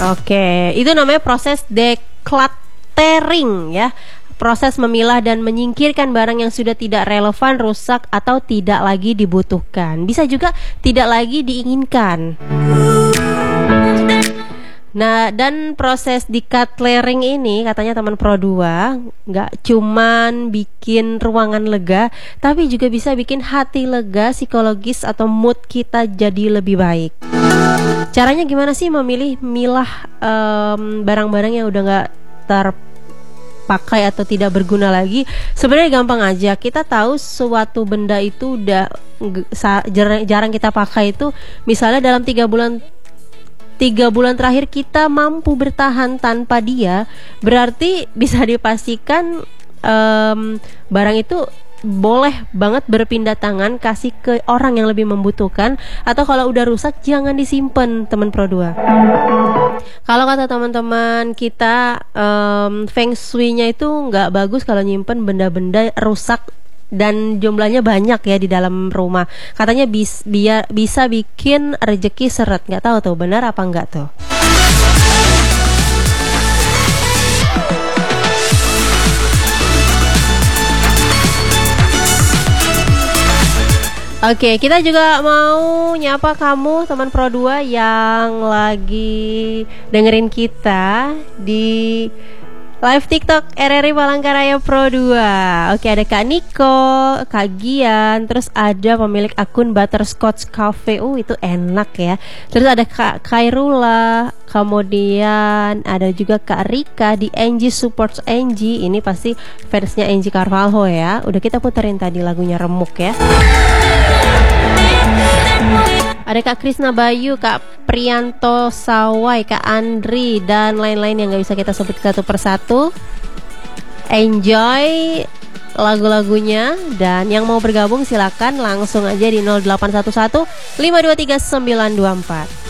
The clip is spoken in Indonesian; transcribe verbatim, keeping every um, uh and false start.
Oke, itu namanya proses decluttering ya. Proses memilah dan menyingkirkan barang yang sudah tidak relevan, rusak, atau tidak lagi dibutuhkan. Bisa juga tidak lagi diinginkan. Nah, dan proses decluttering ini katanya teman Pro dua nggak cuman bikin ruangan lega, tapi juga bisa bikin hati lega, psikologis atau mood kita jadi lebih baik. Caranya gimana sih memilih milah um, barang-barang yang udah nggak terpakai atau tidak berguna lagi? Sebenarnya gampang aja. Kita tahu suatu benda itu udah jarang, jarang kita pakai itu, misalnya dalam tiga bulan Tiga bulan terakhir kita mampu bertahan tanpa dia, berarti bisa dipastikan um, barang itu boleh banget berpindah tangan, kasih ke orang yang lebih membutuhkan. Atau kalau udah rusak, jangan disimpan, teman Pro dua. Kalau kata teman-teman kita, um, feng shui-nya itu nggak bagus kalau nyimpen benda-benda rusak dan jumlahnya banyak ya di dalam rumah. Katanya bis, biar bisa bikin rezeki seret. Nggak tahu tuh benar apa enggak tuh. Oke, kita juga mau nyapa kamu teman Pro dua yang lagi dengerin kita di live TikTok R R I Palangkaraya Pro dua. Oke, ada Kak Niko, Kak Gian, terus ada pemilik akun Butterscotch Cafe. Uh, itu enak ya. Terus ada Kak Kairula, kemudian ada juga Kak Rika di Angie Supports Angie. Ini pasti fansnya Angie Carvalho ya. Udah kita puterin tadi lagunya Remuk ya. Ada Kak Krisna Bayu, Kak Prianto Sawai, Kak Andri, dan lain-lain yang gak bisa kita sebut satu persatu. Enjoy lagu-lagunya. Dan yang mau bergabung silakan langsung aja di nol delapan satu satu lima dua tiga sembilan dua empat.